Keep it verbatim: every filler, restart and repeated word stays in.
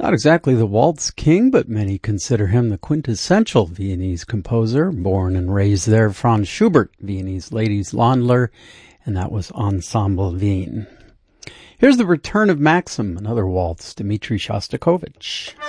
Not exactly the waltz king, but many consider him the quintessential Viennese composer. Born and raised there, Franz Schubert, Viennese ladies' Landler, and that was Ensemble Wien. Here's the return of Maxim, another waltz, Dmitri Shostakovich.